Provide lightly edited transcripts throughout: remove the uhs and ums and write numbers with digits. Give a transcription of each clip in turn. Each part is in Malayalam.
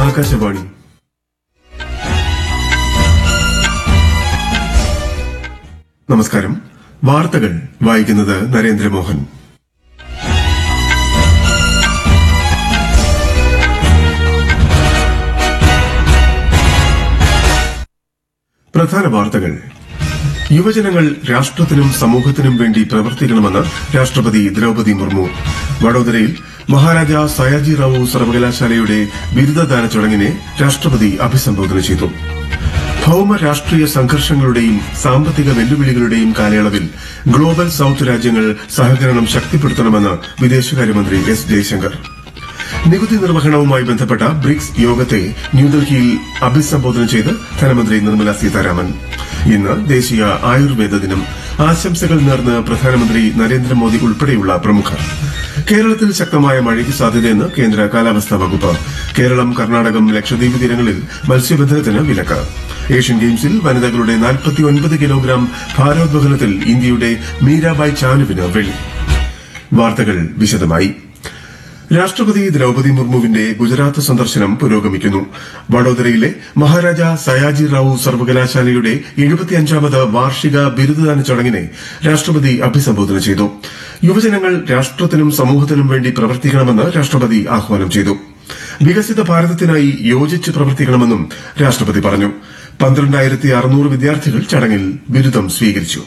ആകാശവാണി. നമസ്കാരം. വാർത്തകൾ വായിക്കുന്നത് നരേന്ദ്രമോഹൻ. പ്രധാന വാർത്തകൾ. യുവജനങ്ങൾ രാഷ്ട്രത്തിനും സമൂഹത്തിനും വേണ്ടി പ്രവർത്തിക്കണമെന്ന് രാഷ്ട്രപതി ദ്രൌപദി മുർമു. വഡോദരയിൽ മഹാരാജ സയാജി റാവു സർവകലാശാലയുടെ ബിരുദദാന ചടങ്ങിനെ രാഷ്ട്രപതി അഭിസംബോധന ചെയ്തു. ഭൌമ രാഷ്ട്രീയ സംഘർഷങ്ങളുടെയും സാമ്പത്തിക വെല്ലുവിളികളുടെയും കാലയളവിൽ ഗ്ലോബൽ സൌത്ത് രാജ്യങ്ങൾ സഹകരണം ശക്തിപ്പെടുത്തണമെന്ന് വിദേശകാര്യമന്ത്രി എസ് ജയശങ്കർ. നികുതി നിർവഹണവുമായി ബന്ധപ്പെട്ട ബ്രിക്സ് യോഗത്തെ ന്യൂഡൽഹിയിൽ അഭിസംബോധന ചെയ്ത് ധനമന്ത്രി നിർമ്മല സീതാരാമൻ. ഇന്ന് ദേശീയ ആയുർവേദ ദിനം. ആശംസകൾ നേർന്ന് പ്രധാനമന്ത്രി നരേന്ദ്രമോദി ഉൾപ്പെടെയുള്ള പ്രമുഖർ. കേരളത്തിൽ ശക്തമായ മഴയ്ക്ക് സാധ്യതയെന്ന് കേന്ദ്ര കാലാവസ്ഥാ വകുപ്പ്. കേരളം, കർണാടകം, ലക്ഷദ്വീപ് തീരങ്ങളിൽ മത്സ്യബന്ധനത്തിന് വിലക്ക്. ഏഷ്യൻ ഗെയിംസിൽ വനിതകളുടെ 49 കിലോഗ്രാം ഭാരോദ്വഹനത്തിൽ ഇന്ത്യയുടെ മീരാബായ് ചാനുവിന് വെള്ളി. വാർത്തകൾ വിശദമായി. രാഷ്ട്രപതി ദ്രൌപദി മുർമുവിന്റെ ഗുജറാത്ത് സന്ദർശനം പുരോഗമിക്കുന്നു. വഡോദരയിലെ മഹാരാജ സയാജി റാവു സർവകലാശാലയുടെ 75ാമത് വാർഷിക ബിരുദദാന ചടങ്ങിനെ രാഷ്ട്രപതി അഭിസംബോധന ചെയ്തു. യുവജനങ്ങൾ രാഷ്ട്രത്തിനും സമൂഹത്തിനും വേണ്ടി പ്രവർത്തിക്കണമെന്ന് രാഷ്ട്രപതി ആഹ്വാനം ചെയ്തു. വികസിത ഭാരതത്തിനായി യോജിച്ച് പ്രവർത്തിക്കണമെന്നും രാഷ്ട്രപതി പറഞ്ഞു. 12,600 വിദ്യാർത്ഥികൾ ചടങ്ങിൽ ബിരുദം സ്വീകരിച്ചു.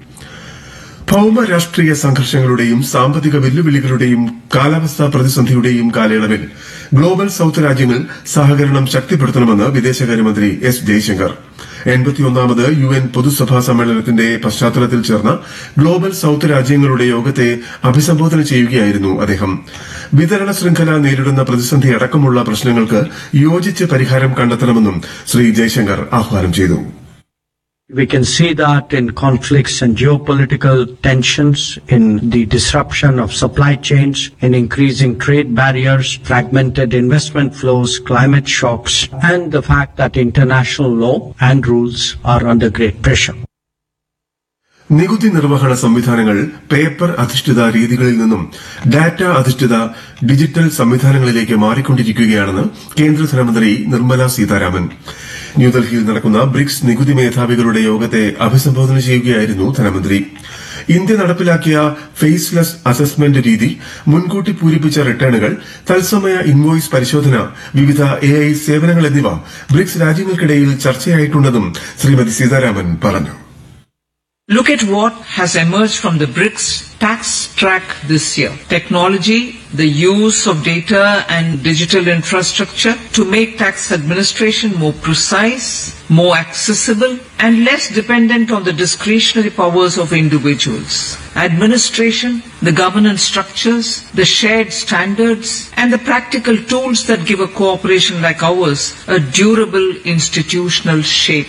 ഭൌമ രാഷ്ട്രീയ സംഘർഷങ്ങളുടെയും സാമ്പത്തിക വെല്ലുവിളികളുടെയും കാലാവസ്ഥാ പ്രതിസന്ധിയുടെയും കാലയളവിൽ ഗ്ലോബൽ സൌത്ത് രാജ്യങ്ങൾ സഹകരണം ശക്തിപ്പെടുത്തണമെന്ന് വിദേശകാര്യമന്ത്രി എസ് ജയശങ്കർ. 81ാമത് UN പൊതുസഭാ സമ്മേളനത്തിന്റെ പശ്ചാത്തലത്തിൽ ചേർന്ന ഗ്ലോബൽ സൌത്ത് രാജ്യങ്ങളുടെ യോഗത്തെ അഭിസംബോധന ചെയ്യുകയായിരുന്നു അദ്ദേഹം. വിതരണ ശൃംഖല നേരിടുന്ന പ്രതിസന്ധി അടക്കമുള്ള പ്രശ്നങ്ങൾക്ക് യോജിച്ച് പരിഹാരം കണ്ടെത്തണമെന്നും ശ്രീ ജയശങ്കർ ആഹ്വാനം ചെയ്തു. We can see that in conflicts and geopolitical tensions, in the disruption of supply chains, in increasing trade barriers, fragmented investment flows, climate shocks, and the fact that international law and rules are under great pressure. നികുതി നിർവഹണ സംവിധാനങ്ങൾ പേപ്പർ അധിഷ്ഠിത രീതികളിൽ നിന്നും ഡാറ്റ അധിഷ്ഠിത ഡിജിറ്റൽ സംവിധാനങ്ങളിലേക്ക് മാറിക്കൊണ്ടിരിക്കുകയാണെന്ന് കേന്ദ്ര ധനമന്ത്രി നിർമ്മല സീതാരാമൻ. ന്യൂഡൽഹിയിൽ നടക്കുന്ന ബ്രിക്സ് നികുതി മേധാവികളുടെ യോഗത്തെ അഭിസംബോധന ചെയ്യുകയായിരുന്നു ധനമന്ത്രി. ഇന്ത്യ നടപ്പിലാക്കിയ ഫേസ്ലെസ് അസസ്മെന്റ് രീതി, മുൻകൂട്ടി പൂരിപ്പിച്ച റിട്ടേണുകൾ, തത്സമയ ഇൻവോയ്സ് പരിശോധന, വിവിധ AI സേവനങ്ങൾ എന്നിവ ബ്രിക്സ് രാജ്യങ്ങൾക്കിടയിൽ ചർച്ചയായിട്ടുണ്ടെന്നും ശ്രീമതി സീതാരാമൻ പറഞ്ഞു. Look at what has emerged from the BRICS tax track this year. Technology, the use of data and digital infrastructure to make tax administration more precise, more accessible, and less dependent on the discretionary powers of individuals. Administration, the governance structures, the shared standards, and the practical tools that give a cooperation like ours a durable institutional shape.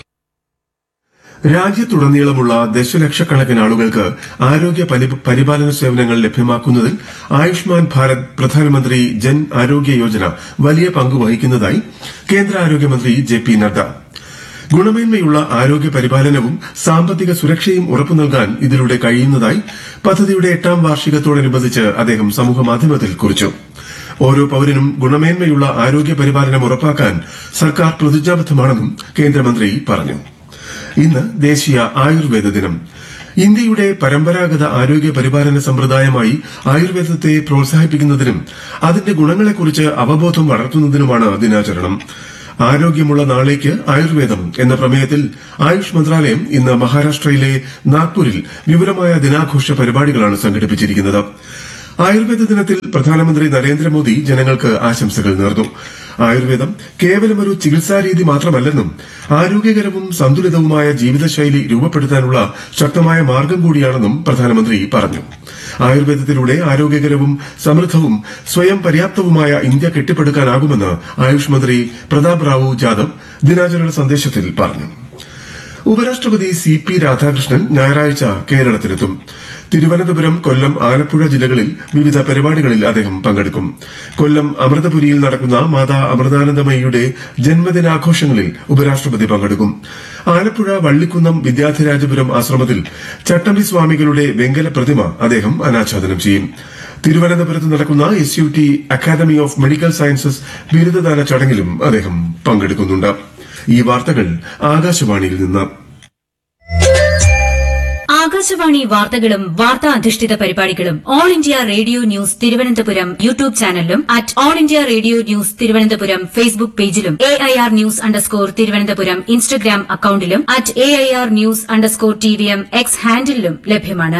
രാജ്യത്തുടനീളമുള്ള ദശലക്ഷക്കണക്കിന് ആളുകൾക്ക് ആരോഗ്യ പരിപാലന സേവനങ്ങൾ ലഭ്യമാക്കുന്നതിൽ ആയുഷ്മാൻ ഭാരത് പ്രധാനമന്ത്രി ജൻ ആരോഗ്യ യോജന വലിയ പങ്ക് വഹിക്കുന്നതായി കേന്ദ്ര ആരോഗ്യമന്ത്രി JP നദ്ദ. ഗുണമേന്മയുള്ള ആരോഗ്യ പരിപാലനവും സാമ്പത്തിക സുരക്ഷയും ഉറപ്പു നൽകാൻ ഇതിലൂടെ കഴിയുന്നതായി പദ്ധതിയുടെ 8ാം വാർഷികത്തോടനുബന്ധിച്ച് അദ്ദേഹം സമൂഹമാധ്യമത്തിൽ കുറിച്ചു. ഓരോ പൌരനും ഗുണമേന്മയുള്ള ആരോഗ്യ പരിപാലനം ഉറപ്പാക്കാൻ സർക്കാർ പ്രതിജ്ഞാബദ്ധമാണെന്നും കേന്ദ്രമന്ത്രി പറഞ്ഞു. ഇന്ന് ദേശീയ ആയുർവേദ ദിനം. ഇന്ത്യയുടെ പരമ്പരാഗത ആരോഗ്യ പരിപാലന സമ്പ്രദായമായി ആയുർവേദത്തെ പ്രോത്സാഹിപ്പിക്കുന്നതിനും അതിന്റെ ഗുണങ്ങളെക്കുറിച്ച് അവബോധം വളർത്തുന്നതിനുമാണ് ദിനാചരണം. ആരോഗ്യമുള്ള നാളേക്ക് ആയുർവേദം എന്ന പ്രമേയത്തിൽ ആയുഷ് മന്ത്രാലയം ഇന്ന് മഹാരാഷ്ട്രയിലെ നാഗ്പൂരിൽ വിപുലമായ ദിനാഘോഷ പരിപാടികളാണ് സംഘടിപ്പിച്ചിരിക്കുന്നത്. ആയുർവേദ ദിനത്തിൽ പ്രധാനമന്ത്രി നരേന്ദ്രമോദി ജനങ്ങൾക്ക് ആശംസകൾ നേർന്നു. ആയുർവേദം കേവലമൊരു ചികിത്സാരീതി മാത്രമല്ലെന്നും ആരോഗ്യകരവും സന്തുലിതവുമായ ജീവിതശൈലി രൂപപ്പെടുത്താനുള്ള ശക്തമായ മാർഗം കൂടിയാണെന്നും പ്രധാനമന്ത്രി പറഞ്ഞു. ആയുർവേദത്തിലൂടെ ആരോഗ്യകരവും സമൃദ്ധവും സ്വയം പര്യാപ്തവുമായ ഇന്ത്യ കെട്ടിപ്പടുക്കാനാകുമെന്ന് ആയുഷ് മന്ത്രി പ്രതാപ് റാവു ജാദവ് ദിനാചരണ സന്ദേശത്തിൽ പറഞ്ഞു. ഉപരാഷ്ട്രപതി CP രാധാകൃഷ്ണൻ ഞായറാഴ്ച കേരളത്തിലെത്തും. തിരുവനന്തപുരം, കൊല്ലം, ആലപ്പുഴ ജില്ലകളിൽ വിവിധ പരിപാടികളിൽ അദ്ദേഹം പങ്കെടുക്കും. കൊല്ലം അമൃതപുരിയിൽ നടക്കുന്ന മാതാ അമൃതാനന്ദമയിയുടെ ജന്മദിനാഘോഷങ്ങളിൽ ഉപരാഷ്ട്രപതി പങ്കെടുക്കും. ആലപ്പുഴ വള്ളിക്കുന്നം വിദ്യാധിരാജപുരം ആശ്രമത്തിൽ ചട്ടമ്പി സ്വാമികളുടെ വെങ്കല പ്രതിമ അദ്ദേഹം അനാച്ഛാദനം ചെയ്യും. തിരുവനന്തപുരത്ത് നടക്കുന്ന SUT academy of medical sciences ബിരുദദാന ചടങ്ങിലും അദ്ദേഹം പങ്കെടുക്കുന്നുണ്ട്. ഈ വാർത്തകൾ ആകാശവാണിയിൽ നിന്ന്. ആകാശവാണി വാർത്തകളും വാർത്താ അധിഷ്ഠിത പരിപാടികളും all India radio news Thiruvananthapuram YouTube ചാനലിലും at all India radio news Thiruvananthapuram Facebook പേജിലും AIR ന്യൂസ് _ ഇൻസ്റ്റഗ്രാം അക്കൌണ്ടിലും അറ്റ് AIR ന്യൂസ് _ X ഹാൻഡിലും ലഭ്യമാണ്.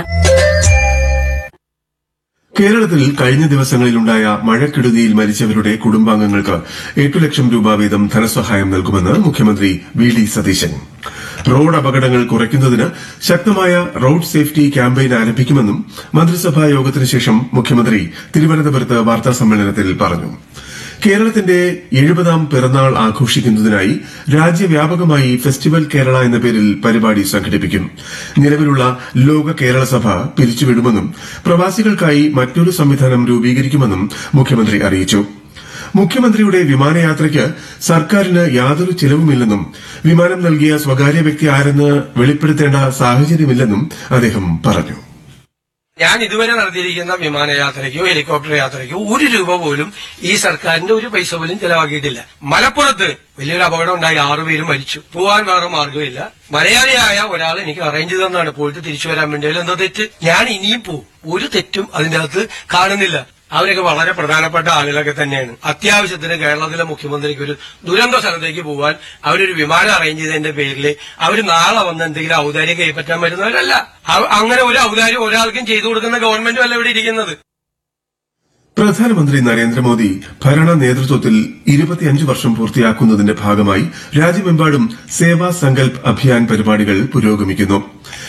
കേരളത്തിൽ കഴിഞ്ഞ ദിവസങ്ങളിലുണ്ടായ മഴക്കെടുതിയിൽ മരിച്ചവരുടെ കുടുംബാംഗങ്ങൾക്ക് 8 ലക്ഷം രൂപ വീതം ധനസഹായം നൽകുമെന്ന് മുഖ്യമന്ത്രി VD സതീശൻ. റോഡ് അപകടങ്ങൾ കുറയ്ക്കുന്നതിന് ശക്തമായ റോഡ് സേഫ്റ്റി ക്യാമ്പയിൻ ആരംഭിക്കുമെന്നും മന്ത്രിസഭാ യോഗത്തിന് ശേഷം മുഖ്യമന്ത്രി തിരുവനന്തപുരത്ത് വാർത്താസമ്മേളനത്തിൽ പറഞ്ഞു. കേരളത്തിന്റെ 70ാം പിറന്നാൾ ആഘോഷിക്കുന്നതിനായി രാജ്യവ്യാപകമായി ഫെസ്റ്റിവൽ കേരള എന്ന പേരിൽ പരിപാടി സംഘടിപ്പിക്കും. നിലവിലുള്ള ലോക കേരള സഭ പിരിച്ചുവിടുമെന്നും പ്രവാസികൾക്കായി മറ്റൊരു സംവിധാനം രൂപീകരിക്കുമെന്നും മുഖ്യമന്ത്രി അറിയിച്ചു. മുഖ്യമന്ത്രിയുടെ വിമാനയാത്രയ്ക്ക് സർക്കാരിന് യാതൊരു ചെലവുമില്ലെന്നും വിമാനം നൽകിയ സ്വകാര്യ വ്യക്തി ആരെന്ന് വെളിപ്പെടുത്തേണ്ട സാഹചര്യമില്ലെന്നും അദ്ദേഹം പറഞ്ഞു. ഞാൻ ഇതുവരെ നടത്തിയിരിക്കുന്ന വിമാനയാത്രയ്ക്കോ ഹെലികോപ്റ്റർ യാത്രയ്ക്കോ 1 രൂപ പോലും ഈ സർക്കാരിന്റെ ഒരു പൈസ പോലും ചെലവാക്കിയിട്ടില്ല. മലപ്പുറത്ത് വലിയൊരു അപകടം ഉണ്ടായി, 6 പേരും മരിച്ചു. പോവാൻ വേറെ മാർഗമില്ല. മലയാളിയായ ഒരാൾ എനിക്ക് അറേഞ്ച് തന്നാണ് പോയിട്ട് തിരിച്ചു വരാൻ വേണ്ടി. എന്താ തെറ്റ്? ഞാൻ ഇനിയും പോവും. ഒരു തെറ്റും അതിന്റെ അകത്ത് കാണുന്നില്ല. അവരൊക്കെ വളരെ പ്രധാനപ്പെട്ട ആളുകളൊക്കെ തന്നെയാണ്. അത്യാവശ്യത്തിന് കേരളത്തിലെ മുഖ്യമന്ത്രിക്ക് ഒരു ദുരന്ത സ്ഥലത്തേക്ക് പോകാൻ അവരൊരു വിമാനം അറേഞ്ച് ചെയ്തതിന്റെ പേരിൽ അവർ നാളെ വന്ന് എന്തെങ്കിലും ഔദാര്യം കൈപ്പറ്റാൻ വരുന്നവരല്ല. അങ്ങനെ ഒരു ഔദാര്യം ഒരാൾക്കും ചെയ്തു കൊടുക്കുന്ന ഗവൺമെന്റും അല്ല ഇവിടെ ഇരിക്കുന്നത്. പ്രധാനമന്ത്രി നരേന്ദ്രമോദി ഭരണ നേതൃത്വത്തിൽ 25 വർഷം പൂർത്തിയാക്കുന്നതിന്റെ ഭാഗമായി രാജ്യമെമ്പാടും സേവാ സങ്കൽപ് അഭിയാൻ പരിപാടികൾ പുരോഗമിക്കുന്നു.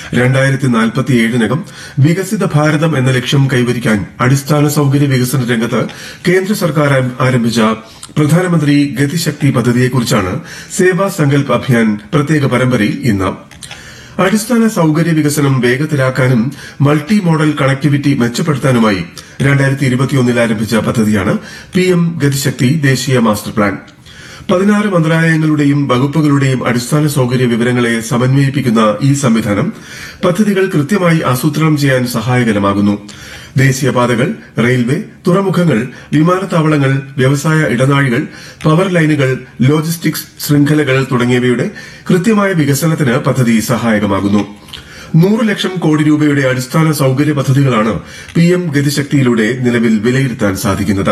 2047-നകം വികസിത ഭാരതം എന്ന ലക്ഷ്യം കൈവരിക്കാൻ അടിസ്ഥാന സൌകര്യ വികസന രംഗത്ത് കേന്ദ്ര സർക്കാർ ആരംഭിച്ച പ്രധാനമന്ത്രി ഗതിശക്തി പദ്ധതിയെക്കുറിച്ചാണ് സേവാ സങ്കൽപ് അഭിയാൻ പ്രത്യേക പരമ്പരയിൽ ഇന്ന്. അടിസ്ഥാന സൌകര്യ വികസനം വേഗത്തിലാക്കാനും മൾട്ടി മോഡൽ കണക്ടിവിറ്റി മെച്ചപ്പെടുത്താനുമായി 2021 ആരംഭിച്ച പദ്ധതിയാണ് PM ഗതിശക്തി ദേശീയ മാസ്റ്റർ പ്ലാൻ. 16 മന്ത്രാലയങ്ങളുടെയും വകുപ്പുകളുടെയും അടിസ്ഥാന സൌകര്യ വിവരങ്ങളെ സമന്വയിപ്പിക്കുന്ന ഈ സംവിധാനം പദ്ധതികൾ കൃത്യമായി ആസൂത്രണം ചെയ്യാൻ സഹായകരമാകുന്നു. ദേശീയപാതകൾ, റെയിൽവേ, തുറമുഖങ്ങൾ, വിമാനത്താവളങ്ങൾ, വ്യവസായ ഇടനാഴികൾ, പവർ ലൈനുകൾ, ലോജിസ്റ്റിക്സ് ശൃംഖലകൾ തുടങ്ങിയവയുടെ കൃത്യമായ വികസനത്തിന് പദ്ധതി സഹായകമാകുന്നു. 100 ലക്ഷം കോടി രൂപയുടെ അടിസ്ഥാന സൌകര്യ പദ്ധതികളാണ് PM ഗതിശക്തിയിലൂടെ നിലവിൽ വിലയിരുത്താൻ സാധിക്കുന്നത്.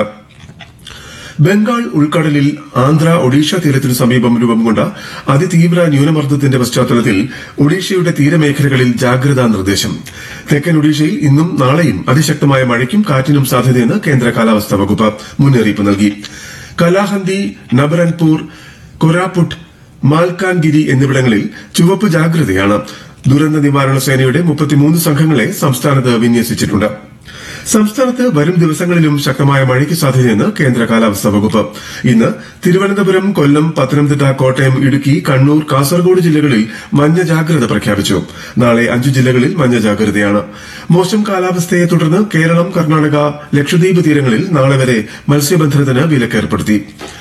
ബംഗാൾ ഉൾക്കടലിൽ ആന്ധ്ര ഒഡീഷ തീരത്തിനു സമീപം രൂപം കൊണ്ട അതിതീവ്ര ന്യൂനമർദ്ദത്തിന്റെ പശ്ചാത്തലത്തിൽ ഒഡീഷയുടെ തീരമേഖലകളിൽ ജാഗ്രതാ നിർദ്ദേശം. തെക്കൻ ഒഡീഷയിൽ ഇന്നും നാളെയും അതിശക്തമായ മഴയ്ക്കും കാറ്റിനും സാധ്യതയെന്ന് കേന്ദ്ര കാലാവസ്ഥാ വകുപ്പ് മുന്നറിയിപ്പ് നൽകി. കലാഹന്ദി, നബരൻപൂർ, കൊരാപുട്ട്, മാൽക്കാൻഗിരി എന്നിവിടങ്ങളിൽ ചുവപ്പ് ജാഗ്രതയാണ്. ദുരന്ത നിവാരണ സേനയുടെ 33 സംഘങ്ങളെ സംസ്ഥാനത്ത് വിന്യസിച്ചിട്ടുണ്ട്. സംസ്ഥാനത്ത് വരും ദിവസങ്ങളിലും ശക്തമായ മഴയ്ക്ക് സാധ്യതയെന്ന് കേന്ദ്ര കാലാവസ്ഥാ വകുപ്പ്. ഇന്ന് തിരുവനന്തപുരം, കൊല്ലം, പത്തനംതിട്ട, കോട്ടയം, ഇടുക്കി, കണ്ണൂർ, കാസർഗോഡ് ജില്ലകളിൽ മഞ്ഞ ജാഗ്രത പ്രഖ്യാപിച്ചു. നാളെ 5 ജില്ലകളിൽ മഞ്ഞ ജാഗ്രതയാണ്. മോശം കാലാവസ്ഥയെ തുടർന്ന് കേരളം, കർണാടക, ലക്ഷദ്വീപ് തീരങ്ങളിൽ നാളെ വരെ മത്സ്യബന്ധനത്തിന് വിലക്കേർപ്പെടുത്തി.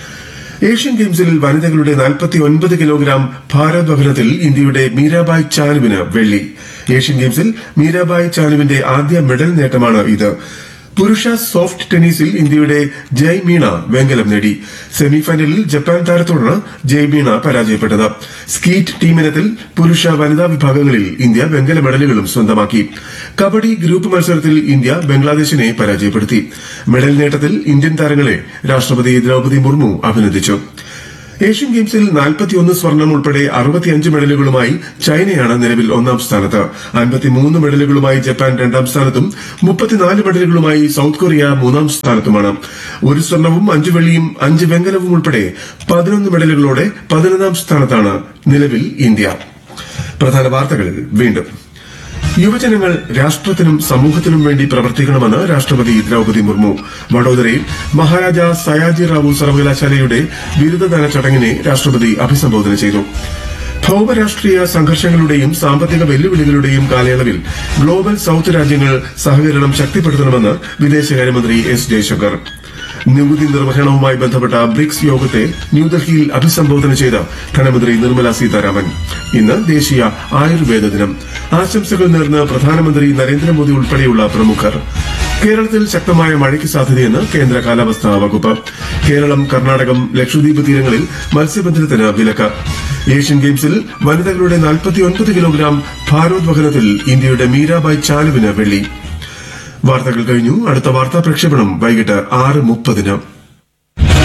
ഏഷ്യൻ ഗെയിംസിൽ വനിതകളുടെ 49 കിലോഗ്രാം ഭാരോദ്വഹനത്തിൽ ഇന്ത്യയുടെ മീരാബായ് ചാനുവിന് വെള്ളി. ഏഷ്യൻ ഗെയിംസിൽ മീരാബായ് ചാനുവിന്റെ ആദ്യ മെഡൽ നേട്ടമാണ് ഇത്. പുരുഷ സോഫ്റ്റ് ടെന്നീസിൽ ഇന്ത്യയുടെ ജയ് മീണ വെങ്കലം നേടി. സെമിഫൈനലിൽ ജപ്പാൻ താരത്തോടാണ് ജയ് മീണ പരാജയപ്പെട്ടത്. സ്കീറ്റ് ടീമിനത്തിൽ പുരുഷ വനിതാ വിഭാഗങ്ങളിൽ ഇന്ത്യ വെങ്കല മെഡലുകളും സ്വന്തമാക്കി. കബഡി ഗ്രൂപ്പ് മത്സരത്തിൽ ഇന്ത്യ ബംഗ്ലാദേശിനെ പരാജയപ്പെടുത്തി. മെഡൽ നേട്ടത്തിൽ ഇന്ത്യൻ താരങ്ങളെ രാഷ്ട്രപതി ദ്രൌപദി മുർമു അഭിനന്ദിച്ചു. ഏഷ്യൻ ഗെയിംസിൽ 41 സ്വർണം ഉൾപ്പെടെ 65 മെഡലുകളുമായി ചൈനയാണ് നിലവിൽ 1ാം സ്ഥാനത്ത്. 53 മെഡലുകളുമായി ജപ്പാൻ 2ാം സ്ഥാനത്തും 34 മെഡലുകളുമായി സൌത്ത് കൊറിയ 3ാം സ്ഥാനത്തുമാണ്. 1 സ്വർണവും 5 വെള്ളിയും 5 വെങ്കലവും ഉൾപ്പെടെ 11 മെഡലുകളോടെ 11ാം സ്ഥാനത്താണ് നിലവിൽ ഇന്ത്യ. പ്രധാന വാർത്തകൾ വീണ്ടും. യുവജനങ്ങൾ രാഷ്ട്രത്തിനും സമൂഹത്തിനും വേണ്ടി പ്രവർത്തിക്കണമെന്ന് രാഷ്ട്രപതി ദ്രൌപദി മുർമു. വഡോദരയിൽ മഹാരാജ സയാജി റാവു സർവകലാശാലയുടെ ബിരുദദാന ചടങ്ങിനെ രാഷ്ട്രപതി അഭിസംബോധന ചെയ്തു. ഭൌമരാഷ്ട്രീയ സംഘർഷങ്ങളുടെയും സാമ്പത്തിക വെല്ലുവിളികളുടെയും കാലയളവിൽ ഗ്ലോബൽ സൌത്ത് രാജ്യങ്ങൾ സഹകരണം ശക്തിപ്പെടുത്തണമെന്ന് വിദേശകാര്യമന്ത്രി S ജയശങ്കർ. നികുതി നിർവഹണവുമായി ബന്ധപ്പെട്ട ബ്രിക്സ് യോഗത്തെ ന്യൂഡൽഹിയിൽ അഭിസംബോധന ചെയ്ത ധനമന്ത്രി നിർമ്മല സീതാരാമൻ. ഇന്ന് ദേശീയ ആയുർവേദ ദിനം. ആശംസകൾ നേർന്ന് പ്രധാനമന്ത്രി നരേന്ദ്രമോദി ഉൾപ്പെടെയുള്ള പ്രമുഖർ. കേരളത്തിൽ ശക്തമായ മഴയ്ക്ക് സാധ്യതയെന്ന് കേന്ദ്ര കാലാവസ്ഥാ വകുപ്പ്. കേരളം, കർണാടകം, ലക്ഷദ്വീപ് തീരങ്ങളിൽ മത്സ്യബന്ധനത്തിന് വിലക്ക്. ഏഷ്യൻ ഗെയിംസിൽ വനിതകളുടെ 49 കിലോഗ്രാം ഭാരോദ്വഹനത്തിൽ ഇന്ത്യയുടെ മീരാബായ് ചാനുവിന് വെള്ളി. വാർത്തകൾ കഴിഞ്ഞു. അടുത്ത വാർത്താ പ്രക്ഷേപണം വൈകിട്ട് 6:30.